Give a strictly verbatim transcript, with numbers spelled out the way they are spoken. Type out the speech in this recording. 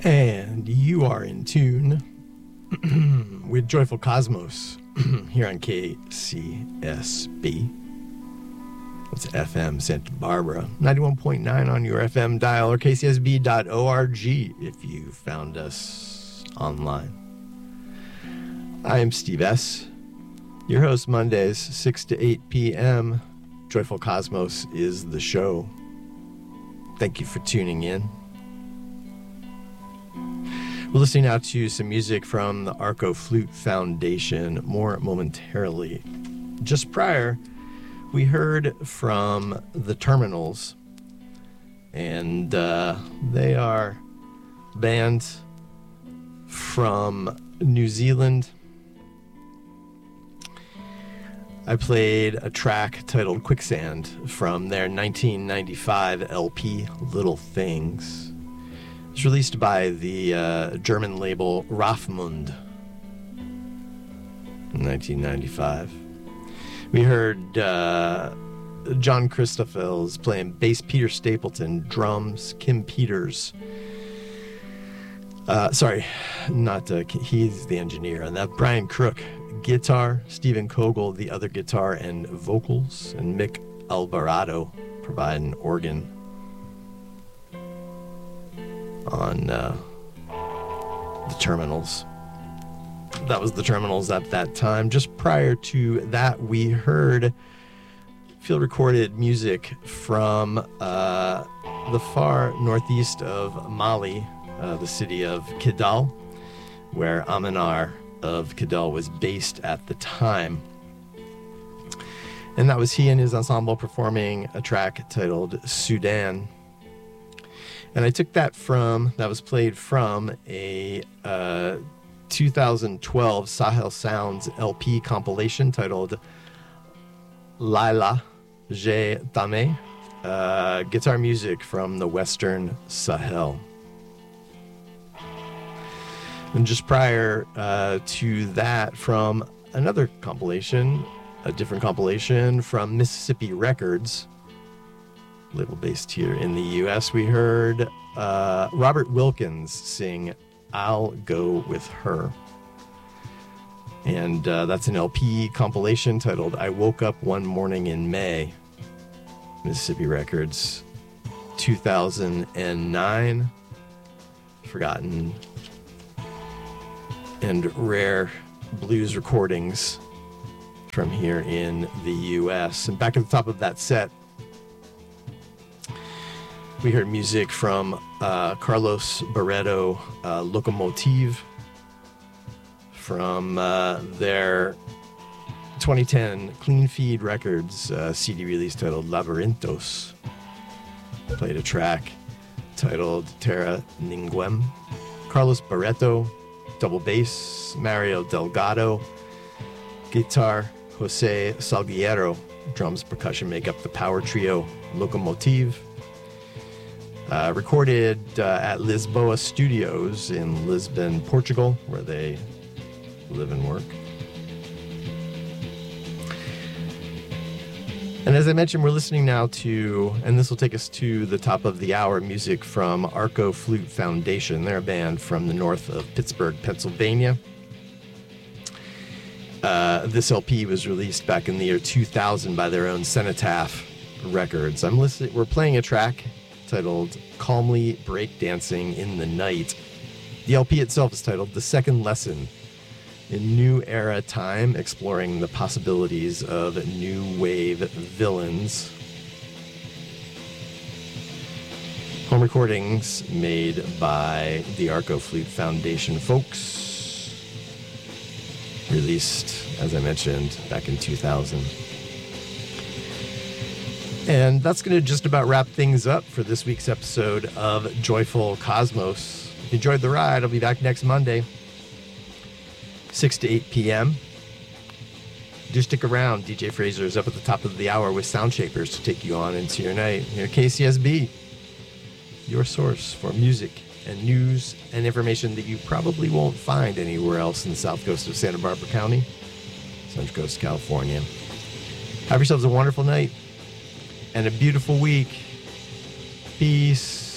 And you are in tune with Joyful Cosmos here on K C S B. That's F M Santa Barbara, ninety-one point nine on your F M dial, or k c s b dot org if you found us online. I am Steve S., your host Mondays, six to eight p.m. Joyful Cosmos is the show. Thank you for tuning in. We're listening now to some music from the Arco Flute Foundation more momentarily. Just prior, we heard from the Terminals, and uh, they are a band from New Zealand. I played a track titled Quicksand from their nineteen ninety-five L P, Little Things. It was released by the uh, German label Raffmund in nineteen ninety-five. We heard uh, John Christophels playing bass, Peter Stapleton drums, Kim Peters. Uh, sorry, not uh, he's the engineer on that. Brian Crook guitar, Stephen Kogel the other guitar and vocals, and Mick Alvarado providing organ on uh, the Terminals. That was the Terminals at that time. Just prior to that, we heard field recorded music from uh, the far northeast of Mali, uh, the city of Kidal, where Aminar of Kidal was based at the time. And that was he and his ensemble performing a track titled Sudan. And I took that from, that was played from a uh, two thousand twelve Sahel Sounds L P compilation titled Laila Je Tame, uh, guitar music from the Western Sahel. And just prior uh, to that, from another compilation, a different compilation from Mississippi Records, label based here in the U S, we heard uh, Robert Wilkins sing I'll Go With Her. And uh, that's an L P compilation titled I Woke Up One Morning in May, Mississippi Records, two thousand nine. Forgotten and rare blues recordings from here in the U S. And back at the top of that set, we heard music from uh, Carlos Barreto, uh, Locomotive, from uh, their twenty ten Clean Feed Records uh, C D release titled Labyrinthos. Played a track titled Terra Ninguem. Carlos Barreto, double bass, Mario Delgado, guitar, Jose Salguero, drums, percussion make up the power trio Locomotive. Uh, recorded uh, at Lisboa Studios in Lisbon, Portugal, where they live and work. And as I mentioned, we're listening now to, and this will take us to the top of the hour, music from Arco Flute Foundation. They're a band from the north of Pittsburgh, Pennsylvania. Uh, this L P was released back in the year two thousand by their own Cenotaph Records. I'm listening. We're playing a track titled Calmly Breakdancing in the Night. The L P itself is titled The Second Lesson in New Era Time, exploring the possibilities of new wave villains. Home recordings made by the Arco Flute Foundation folks. Released, as I mentioned, back in two thousand. And that's going to just about wrap things up for this week's episode of Joyful Cosmos. If you enjoyed the ride, I'll be back next Monday, six to eight p.m. Do stick around. D J Fraser is up at the top of the hour with Sound Shapers to take you on into your night. Here at K C S B, your source for music and news and information that you probably won't find anywhere else in the south coast of Santa Barbara County, Central Coast, California. Have yourselves a wonderful night and a beautiful week. Peace.